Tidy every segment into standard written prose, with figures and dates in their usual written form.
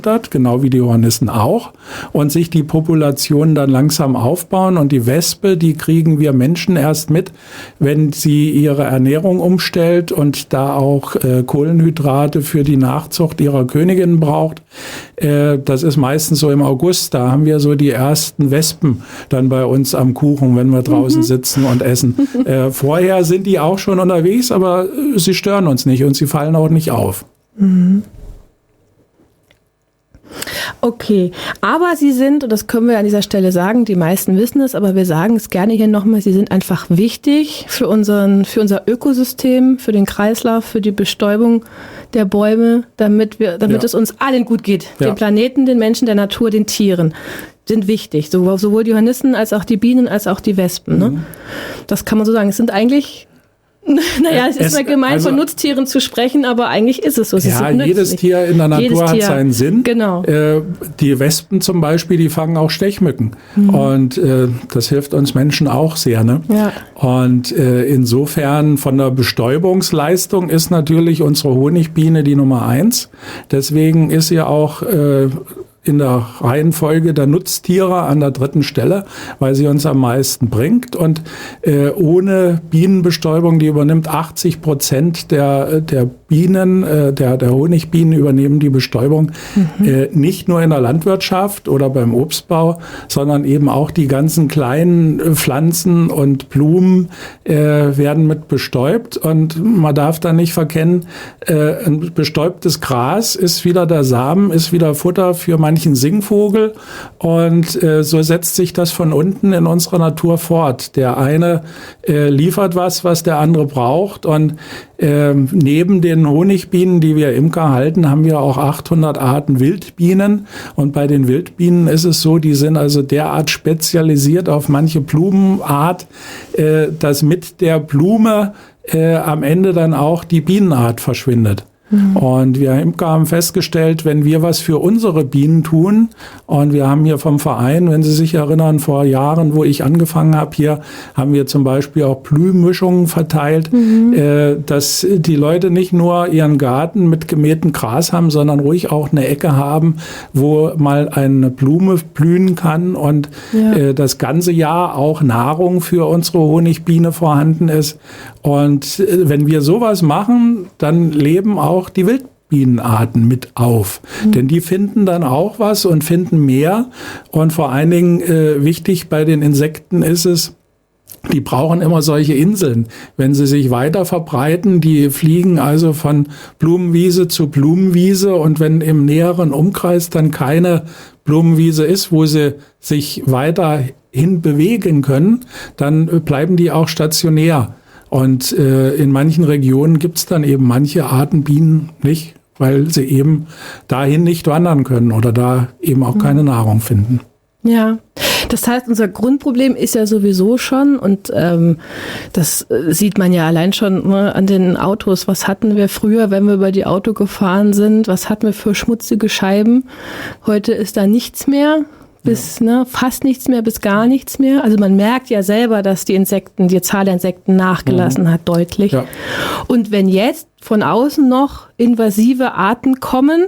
genau wie die Hornissen auch, und sich die Populationen dann langsam aufbauen. Und die Wespe, die kriegen wir Menschen erst mit, wenn sie ihre Ernährung umstellt und da auch Kohlenhydrate für die Nachzucht ihrer Königin braucht. Das ist meistens so im August, da haben wir so die ersten Wespen dann bei uns am Kuchen, wenn wir draußen sitzen und essen. Vorher sind die auch schon unterwegs, aber sie stören uns nicht und sie fallen auch nicht auf. Mhm. Okay, aber Sie sind, und das können wir an dieser Stelle sagen, die meisten wissen es, aber wir sagen es gerne hier nochmal, Sie sind einfach wichtig für unser Ökosystem, für den Kreislauf, für die Bestäubung der Bäume, damit es uns allen gut geht. Ja. Dem Planeten, den Menschen, der Natur, den Tieren sind wichtig. Sowohl die Hornissen als auch die Bienen als auch die Wespen. Ne? Das kann man so sagen. Es sind eigentlich... Naja, es ist mal gemein, von Nutztieren zu sprechen, aber eigentlich ist es so. Ja, jedes Tier in der Natur hat seinen Sinn. Genau. Die Wespen zum Beispiel, die fangen auch Stechmücken. Und das hilft uns Menschen auch sehr. Ne? Ja. Und insofern von der Bestäubungsleistung ist natürlich unsere Honigbiene die Nummer 1. Deswegen ist sie auch in der Reihenfolge der Nutztiere an der 3. Stelle, weil sie uns am meisten bringt. Und ohne Bienenbestäubung, die übernimmt 80% der Bienen, der Honigbienen übernehmen die Bestäubung, nicht nur in der Landwirtschaft oder beim Obstbau, sondern eben auch die ganzen kleinen Pflanzen und Blumen werden mit bestäubt. Und man darf da nicht verkennen, ein bestäubtes Gras ist wieder der Samen, ist wieder Futter für manchen Singvogel, und so setzt sich das von unten in unserer Natur fort. Der eine liefert was der andere braucht, und neben den Honigbienen, die wir Imker halten, haben wir auch 800 Arten Wildbienen, und bei den Wildbienen ist es so, die sind also derart spezialisiert auf manche Blumenart, dass mit der Blume am Ende dann auch die Bienenart verschwindet. Und wir Imker haben festgestellt, wenn wir was für unsere Bienen tun, und wir haben hier vom Verein, wenn Sie sich erinnern, vor Jahren, wo ich angefangen habe, hier haben wir zum Beispiel auch Blühmischungen verteilt, dass die Leute nicht nur ihren Garten mit gemähtem Gras haben, sondern ruhig auch eine Ecke haben, wo mal eine Blume blühen kann und das ganze Jahr auch Nahrung für unsere Honigbiene vorhanden ist. Und wenn wir sowas machen, dann leben auch die Wildbienenarten mit auf. Denn die finden dann auch was und finden mehr. Und vor allen Dingen wichtig bei den Insekten ist es, die brauchen immer solche Inseln. Wenn sie sich weiter verbreiten, die fliegen also von Blumenwiese zu Blumenwiese, und wenn im näheren Umkreis dann keine Blumenwiese ist, wo sie sich weiterhin bewegen können, dann bleiben die auch stationär. Und in manchen Regionen gibt es dann eben manche Arten Bienen nicht, weil sie eben dahin nicht wandern können oder da eben auch keine Nahrung finden. Ja, das heißt, unser Grundproblem ist ja sowieso schon, und das sieht man ja allein schon an den Autos. Was hatten wir früher, wenn wir über die Auto gefahren sind? Was hatten wir für schmutzige Scheiben? Heute ist da nichts mehr. Fast nichts mehr, bis gar nichts mehr. Also man merkt ja selber, dass die Zahl der Insekten nachgelassen hat, deutlich. Ja. Und wenn jetzt von außen noch invasive Arten kommen,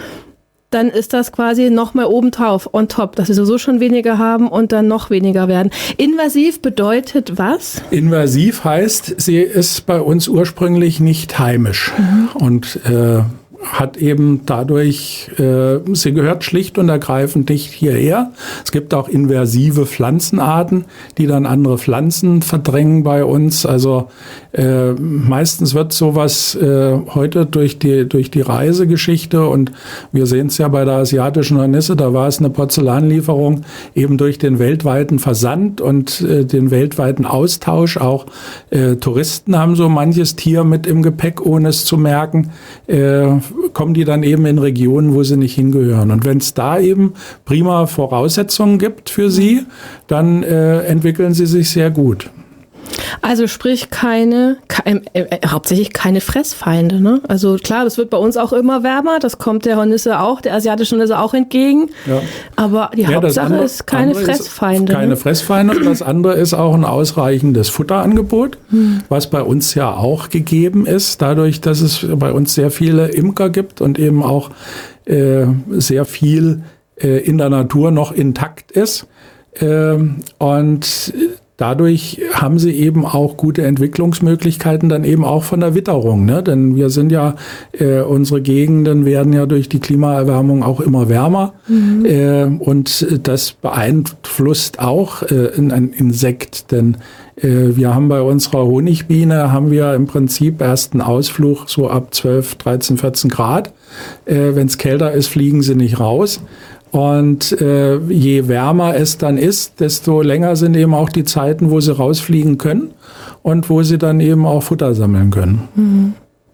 dann ist das quasi nochmal obendrauf, on top, dass wir sowieso schon weniger haben und dann noch weniger werden. Invasiv bedeutet was? Invasiv heißt, sie ist bei uns ursprünglich nicht heimisch. Und hat eben dadurch, sie gehört schlicht und ergreifend nicht hierher. Es gibt auch invasive Pflanzenarten, die dann andere Pflanzen verdrängen bei uns. Also meistens wird sowas heute durch die Reisegeschichte, und wir sehen es ja bei der asiatischen Hornisse, da war es eine Porzellanlieferung, eben durch den weltweiten Versand und den weltweiten Austausch. Auch Touristen haben so manches Tier mit im Gepäck, ohne es zu merken, kommen die dann eben in Regionen, wo sie nicht hingehören. Und wenn es da eben prima Voraussetzungen gibt für sie, dann entwickeln sie sich sehr gut. Also sprich hauptsächlich keine Fressfeinde, ne? Also klar, das wird bei uns auch immer wärmer, das kommt der Hornisse auch, der asiatischen Hornisse auch entgegen. Ja. Aber die Hauptsache ist keine Fressfeinde. Keine Fressfeinde. Und das andere ist auch ein ausreichendes Futterangebot, was bei uns ja auch gegeben ist, dadurch, dass es bei uns sehr viele Imker gibt und eben auch sehr viel in der Natur noch intakt ist. Und dadurch haben sie eben auch gute Entwicklungsmöglichkeiten dann eben auch von der Witterung, ne? Denn wir sind ja, unsere Gegenden werden ja durch die Klimaerwärmung auch immer wärmer. Und das beeinflusst auch ein Insekt, denn wir haben bei unserer Honigbiene haben wir im Prinzip erst einen Ausflug so ab 12, 13, 14 Grad. Wenn es kälter ist, fliegen sie nicht raus. Und je wärmer es dann ist, desto länger sind eben auch die Zeiten, wo sie rausfliegen können und wo sie dann eben auch Futter sammeln können.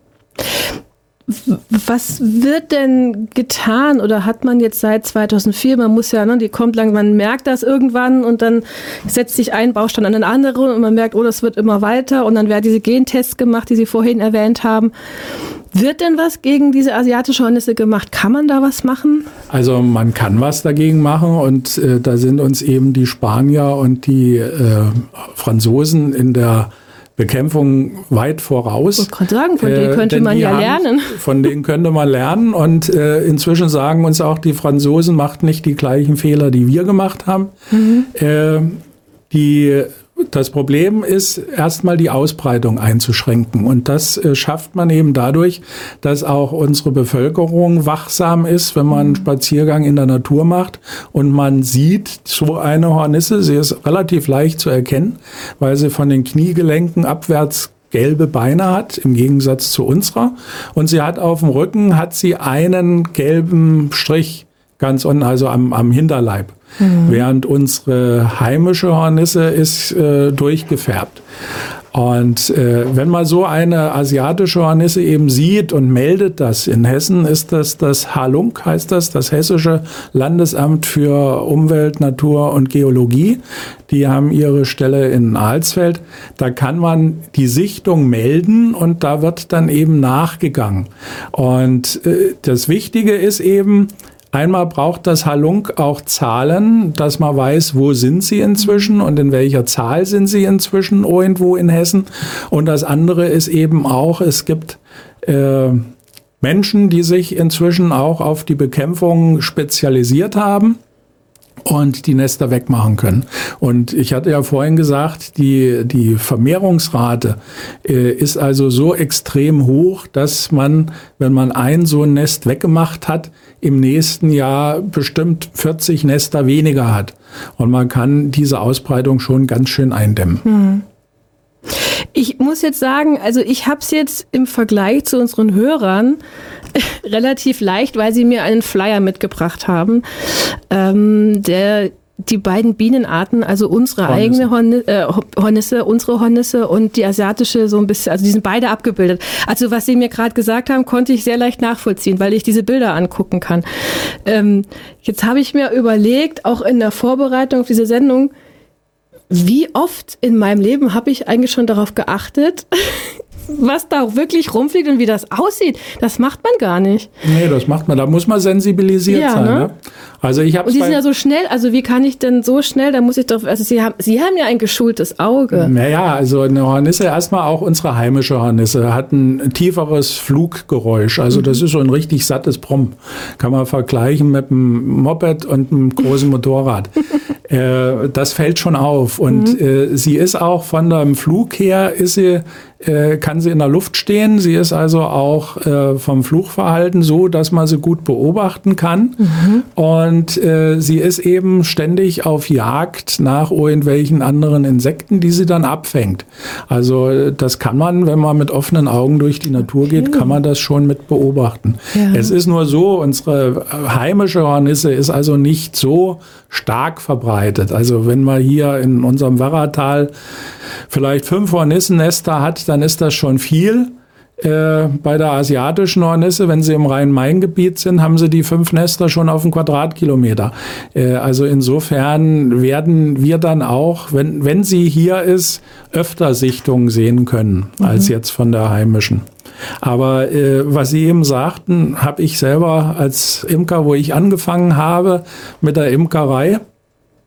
Was wird denn getan oder hat man jetzt seit 2004, man muss ja, ne, die kommt lang, man merkt das irgendwann und dann setzt sich ein Baustein an den anderen und man merkt, oh, das wird immer weiter und dann werden diese Gentests gemacht, die Sie vorhin erwähnt haben. Wird denn was gegen diese asiatische Hornisse gemacht? Kann man da was machen? Also man kann was dagegen machen und da sind uns eben die Spanier und die Franzosen in der Bekämpfung weit voraus. Ich kann sagen, von denen könnte man ja lernen. Von denen könnte man lernen und inzwischen sagen uns auch, die Franzosen macht nicht die gleichen Fehler, die wir gemacht haben. Das Problem ist, erstmal die Ausbreitung einzuschränken. Und das schafft man eben dadurch, dass auch unsere Bevölkerung wachsam ist, wenn man einen Spaziergang in der Natur macht und man sieht so eine Hornisse. Sie ist relativ leicht zu erkennen, weil sie von den Kniegelenken abwärts gelbe Beine hat, im Gegensatz zu unserer. Und sie hat auf dem Rücken einen gelben Strich ganz unten, also am Hinterleib. Während unsere heimische Hornisse ist durchgefärbt. Und wenn man so eine asiatische Hornisse eben sieht und meldet das, in Hessen ist das Halunk, heißt das Hessische Landesamt für Umwelt, Natur und Geologie. Die haben ihre Stelle in Alsfeld. Da kann man die Sichtung melden und da wird dann eben nachgegangen. Und das Wichtige ist eben, einmal braucht das Halunk auch Zahlen, dass man weiß, wo sind sie inzwischen und in welcher Zahl sind sie inzwischen irgendwo in Hessen. Und das andere ist eben auch, es gibt Menschen, die sich inzwischen auch auf die Bekämpfung spezialisiert haben und die Nester wegmachen können. Und ich hatte ja vorhin gesagt, die Vermehrungsrate ist also so extrem hoch, dass man, wenn man so ein Nest weggemacht hat, im nächsten Jahr bestimmt 40 Nester weniger hat. Und man kann diese Ausbreitung schon ganz schön eindämmen. Ich muss jetzt sagen, also ich habe es jetzt im Vergleich zu unseren Hörern relativ leicht, weil sie mir einen Flyer mitgebracht haben, der die beiden Bienenarten, also unsere eigene Hornisse, unsere Hornisse und die asiatische so ein bisschen, also die sind beide abgebildet. Also was Sie mir gerade gesagt haben, konnte ich sehr leicht nachvollziehen, weil ich diese Bilder angucken kann. Jetzt habe ich mir überlegt, auch in der Vorbereitung auf diese Sendung, wie oft in meinem Leben habe ich eigentlich schon darauf geachtet, was da wirklich rumfliegt und wie das aussieht. Das macht man gar nicht. Nee, das macht man. Da muss man sensibilisiert sein. Ne? Also ich habe. Und die sind ja so schnell. Also wie kann ich denn so schnell? Da muss ich doch. Also Sie haben ja ein geschultes Auge. Naja, also eine Hornisse, erstmal auch unsere heimische Hornisse, hat ein tieferes Fluggeräusch. Also das ist so ein richtig sattes Brumm. Kann man vergleichen mit einem Moped und einem großen Motorrad. Das fällt schon auf. Und sie ist auch von dem Flug her, kann sie in der Luft stehen. Sie ist also auch vom Flugverhalten so, dass man sie gut beobachten kann. Und sie ist eben ständig auf Jagd nach irgendwelchen anderen Insekten, die sie dann abfängt. Also das kann man, wenn man mit offenen Augen durch die Natur geht, kann man das schon mit beobachten. Ja. Es ist nur so, unsere heimische Hornisse ist also nicht so stark verbreitet. Also wenn man hier in unserem Werratal vielleicht 5 Hornissennester hat, dann ist das schon viel. Bei der asiatischen Hornisse, wenn sie im Rhein-Main-Gebiet sind, haben sie die 5 Nester schon auf einen Quadratkilometer. Also insofern werden wir dann auch, wenn sie hier ist, öfter Sichtungen sehen können, als jetzt von der heimischen. Aber was Sie eben sagten, habe ich selber als Imker, wo ich angefangen habe mit der Imkerei,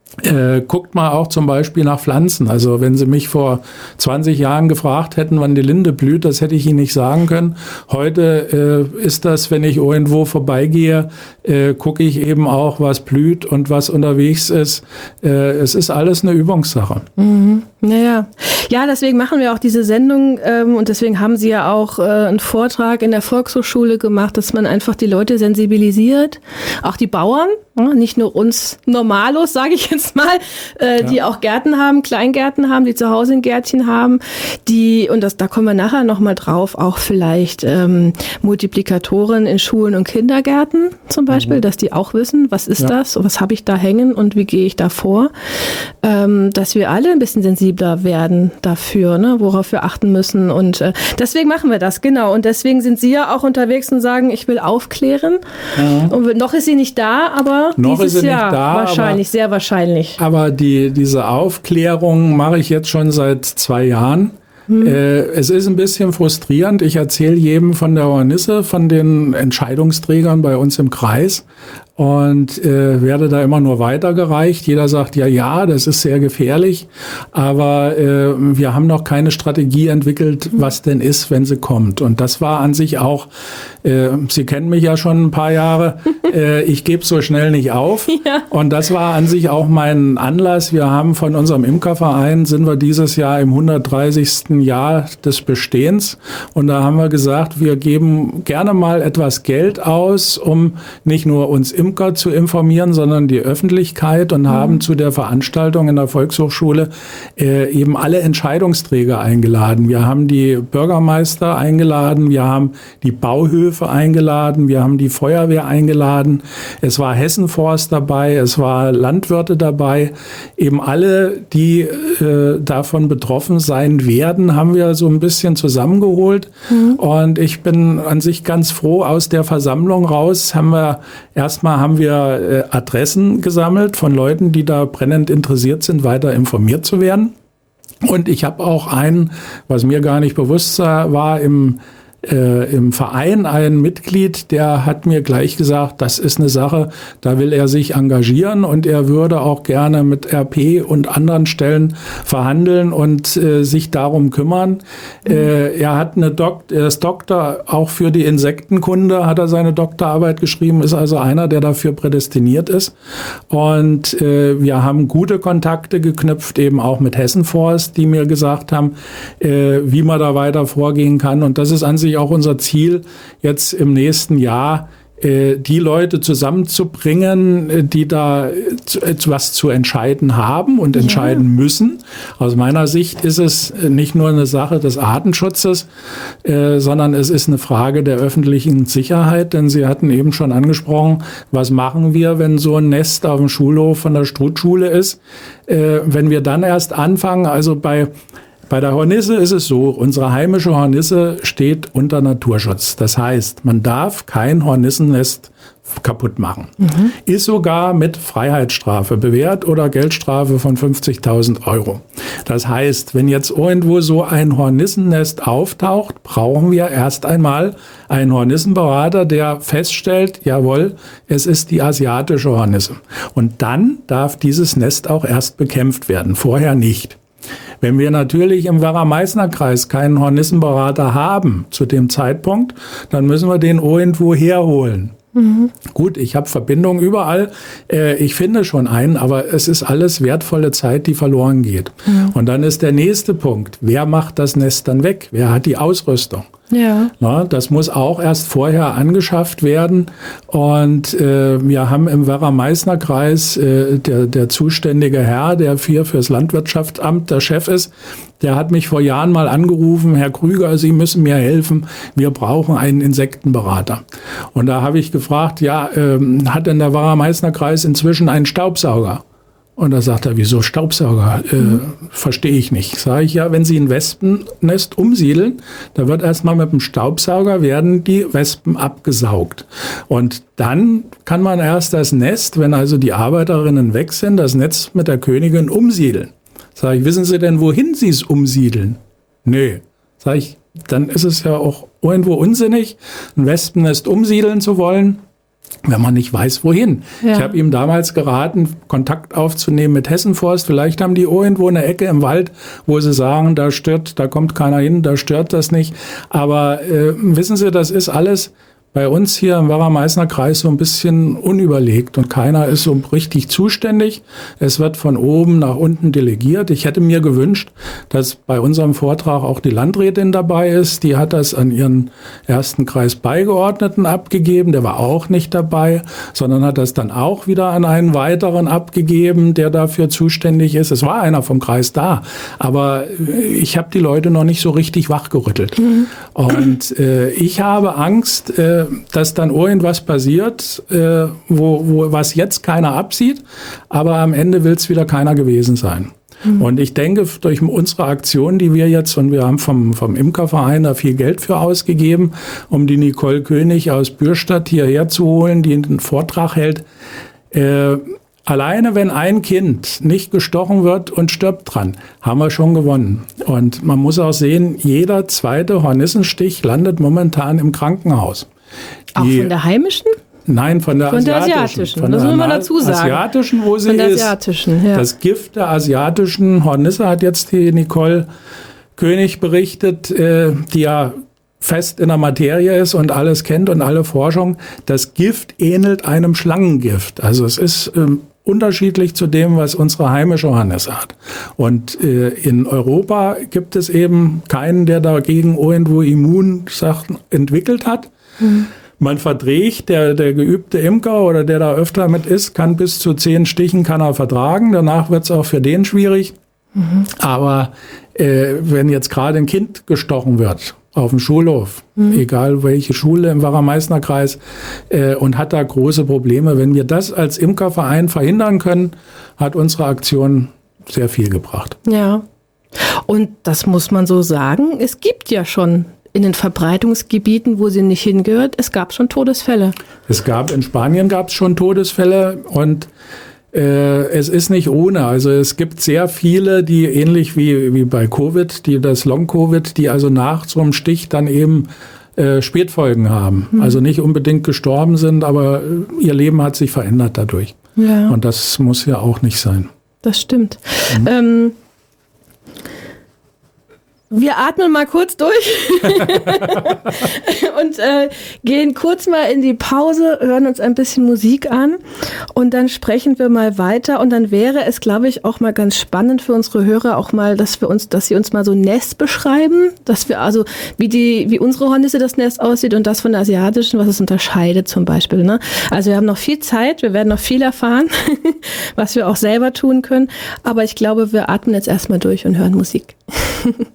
Guckt mal auch zum Beispiel nach Pflanzen. Also wenn Sie mich vor 20 Jahren gefragt hätten, wann die Linde blüht, das hätte ich Ihnen nicht sagen können. Heute ist das, wenn ich irgendwo vorbeigehe, gucke ich eben auch, was blüht und was unterwegs ist. Es ist alles eine Übungssache. Mhm. Naja. Ja, deswegen machen wir auch diese Sendung und deswegen haben Sie ja auch einen Vortrag in der Volkshochschule gemacht, dass man einfach die Leute sensibilisiert, auch die Bauern, nicht nur uns Normalos, sage ich jetzt mal, die auch Gärten haben, Kleingärten haben, die zu Hause ein Gärtchen haben, da kommen wir nachher nochmal drauf, auch vielleicht Multiplikatoren in Schulen und Kindergärten zum Beispiel, dass die auch wissen, was ist das, was habe ich da hängen und wie gehe ich da vor, dass wir alle ein bisschen sensibler werden dafür, ne, worauf wir achten müssen und deswegen machen wir das, genau, und deswegen sind Sie ja auch unterwegs und sagen, ich will aufklären und noch ist sie nicht da, aber noch dieses Jahr wahrscheinlich, sehr wahrscheinlich. Aber diese Aufklärung mache ich jetzt schon seit 2 Jahren. Es ist ein bisschen frustrierend. Ich erzähle jedem von der Hornisse, von den Entscheidungsträgern bei uns im Kreis und werde da immer nur weitergereicht. Jeder sagt, ja, das ist sehr gefährlich, aber wir haben noch keine Strategie entwickelt, was denn ist, wenn sie kommt. Und das war an sich auch, Sie kennen mich ja schon ein paar Jahre, ich gebe so schnell nicht auf. Ja. Und das war an sich auch mein Anlass. Wir haben von unserem Imkerverein, sind wir dieses Jahr im 130. Jahr des Bestehens. Und da haben wir gesagt, wir geben gerne mal etwas Geld aus, um nicht nur uns Imker zu informieren, sondern die Öffentlichkeit und haben zu der Veranstaltung in der Volkshochschule eben alle Entscheidungsträger eingeladen. Wir haben die Bürgermeister eingeladen, wir haben die Bauhöfe eingeladen, wir haben die Feuerwehr eingeladen, es war Hessenforst dabei, es war Landwirte dabei, eben alle, die davon betroffen sein werden, haben wir so ein bisschen zusammengeholt und ich bin an sich ganz froh, aus der Versammlung raus haben wir Adressen gesammelt von Leuten, die da brennend interessiert sind, weiter informiert zu werden. Und ich habe auch was mir gar nicht bewusst war, im Verein ein Mitglied, der hat mir gleich gesagt, das ist eine Sache, da will er sich engagieren und er würde auch gerne mit RP und anderen Stellen verhandeln und sich darum kümmern. Er hat er ist Doktor, auch für die Insektenkunde hat er seine Doktorarbeit geschrieben, ist also einer, der dafür prädestiniert ist. Und wir haben gute Kontakte geknüpft, eben auch mit Hessenforst, die mir gesagt haben, wie man da weiter vorgehen kann. Und das ist an sich auch unser Ziel, jetzt im nächsten Jahr die Leute zusammenzubringen, die da etwas zu entscheiden haben und entscheiden müssen. Aus meiner Sicht ist es nicht nur eine Sache des Artenschutzes, sondern es ist eine Frage der öffentlichen Sicherheit, denn Sie hatten eben schon angesprochen, was machen wir, wenn so ein Nest auf dem Schulhof von der Struthschule ist? Wenn wir dann erst anfangen, also bei der Hornisse ist es so, unsere heimische Hornisse steht unter Naturschutz. Das heißt, man darf kein Hornissennest kaputt machen. Ist sogar mit Freiheitsstrafe bewährt oder Geldstrafe von 50.000 €. Das heißt, wenn jetzt irgendwo so ein Hornissennest auftaucht, brauchen wir erst einmal einen Hornissenberater, der feststellt, jawohl, es ist die asiatische Hornisse. Und dann darf dieses Nest auch erst bekämpft werden, vorher nicht. Wenn wir natürlich im Werra-Meißner-Kreis keinen Hornissenberater haben zu dem Zeitpunkt, dann müssen wir den irgendwo herholen. Gut, ich habe Verbindungen überall, ich finde schon einen, aber es ist alles wertvolle Zeit, die verloren geht. Und dann ist der nächste Punkt, wer macht das Nest dann weg? Wer hat die Ausrüstung? Ja. Na, das muss auch erst vorher angeschafft werden. Und wir haben im Werra-Meißner-Kreis der zuständige Herr, der fürs Landwirtschaftsamt der Chef ist, der hat mich vor Jahren mal angerufen, Herr Krüger, Sie müssen mir helfen, wir brauchen einen Insektenberater. Und da habe ich gefragt, hat denn der Werra-Meißner-Kreis inzwischen einen Staubsauger? Und da sagt er, wieso Staubsauger? Verstehe ich nicht. Sage ich, ja, wenn Sie ein Wespennest umsiedeln, da wird erstmal mit dem Staubsauger werden die Wespen abgesaugt. Und dann kann man erst das Nest, wenn also die Arbeiterinnen weg sind, das Nest mit der Königin umsiedeln. Sage ich, wissen Sie denn, wohin Sie es umsiedeln? Nö. Sage ich, dann ist es ja auch irgendwo unsinnig, ein Wespennest umsiedeln zu wollen. wenn man nicht weiß, wohin. Ja. Ich habe ihm damals geraten, Kontakt aufzunehmen mit Hessenforst. Vielleicht haben die irgendwo eine Ecke im Wald, wo sie sagen, da kommt keiner hin, da stört das nicht. Aber wissen Sie, das ist alles bei uns hier im Werra-Meißner Kreis so ein bisschen unüberlegt und keiner ist so richtig zuständig. Es wird von oben nach unten delegiert. Ich hätte mir gewünscht, dass bei unserem Vortrag auch die Landrätin dabei ist. Die hat das an ihren ersten Kreisbeigeordneten abgegeben. Der war auch nicht dabei, sondern hat das dann auch wieder an einen weiteren abgegeben, der dafür zuständig ist. Es war einer vom Kreis da, aber ich habe die Leute noch nicht so richtig wachgerüttelt. Mhm. Und ich habe Angst, dass dann irgendwas passiert, was jetzt keiner absieht, aber am Ende will es wieder keiner gewesen sein. Mhm. Und ich denke, durch unsere Aktion, die wir jetzt, und wir haben vom Imkerverein da viel Geld für ausgegeben, um die Nicole König aus Bürstadt hierher zu holen, die einen Vortrag hält, alleine wenn ein Kind nicht gestochen wird und stirbt dran, haben wir schon gewonnen. Und man muss auch sehen, jeder zweite Hornissenstich landet momentan im Krankenhaus. Auch von der heimischen? Nein, von der asiatischen. Das muss man dazu sagen. Asiatischen, wo sie von der ist. Asiatischen, ja. Das Gift der asiatischen Hornisse hat jetzt die Nicole König berichtet, die ja fest in der Materie ist und alles kennt und alle Forschung. Das Gift ähnelt einem Schlangengift. Also es ist unterschiedlich zu dem, was unsere heimische Hornisse hat. Und in Europa gibt es eben keinen, der dagegen irgendwo Immunsachen entwickelt hat. Mhm. Man verträgt, der geübte Imker oder der da öfter mit ist, kann bis zu 10 Stichen kann er vertragen. Danach wird es auch für den schwierig. Mhm. Aber wenn jetzt gerade ein Kind gestochen wird, auf dem Schulhof, egal welche Schule im Werra-Meißner Kreis, und hat da große Probleme. Wenn wir das als Imkerverein verhindern können, hat unsere Aktion sehr viel gebracht. Ja, und das muss man so sagen, es gibt ja schon in den Verbreitungsgebieten, wo sie nicht hingehört, es gab schon Todesfälle. In Spanien gab es schon Todesfälle und es ist nicht ohne. Also es gibt sehr viele, die ähnlich wie bei Covid, das Long-Covid, die also nach so einem Stich dann eben Spätfolgen haben. Also nicht unbedingt gestorben sind, aber ihr Leben hat sich verändert dadurch. Ja. Und das muss ja auch nicht sein. Das stimmt. Wir atmen mal kurz durch und gehen kurz mal in die Pause, hören uns ein bisschen Musik an und dann sprechen wir mal weiter. Und dann wäre es, glaube ich, auch mal ganz spannend für unsere Hörer auch mal, dass sie uns mal so ein Nest beschreiben, dass wir also wie unsere Hornisse das Nest aussieht und das von der asiatischen, was es unterscheidet zum Beispiel. Ne? Also wir haben noch viel Zeit, wir werden noch viel erfahren, was wir auch selber tun können. Aber ich glaube, wir atmen jetzt erstmal durch und hören Musik.